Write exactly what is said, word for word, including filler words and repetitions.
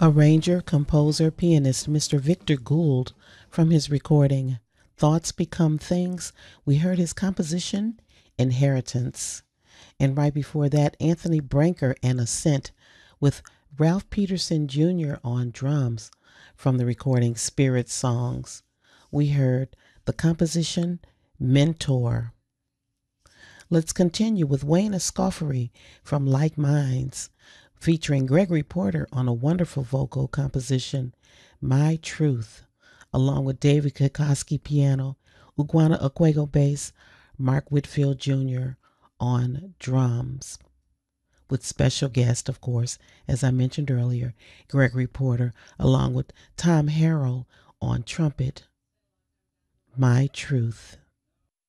Arranger, composer, pianist Mister Victor Gould from his recording Thoughts Become Things. We heard his composition Inheritance. And right before that, Anthony Branker and Ascent with Ralph Peterson Junior on drums from the recording Spirit Songs. We heard the composition Mentor. Let's continue with Wayne Escoffery from Like Minds, featuring Gregory Porter on a wonderful vocal composition, My Truth, along with David Kikoski piano, Iguana Aquego bass, Mark Whitfield Junior on drums, with special guest, of course, as I mentioned earlier, Gregory Porter, along with Tom Harrell on trumpet. My Truth.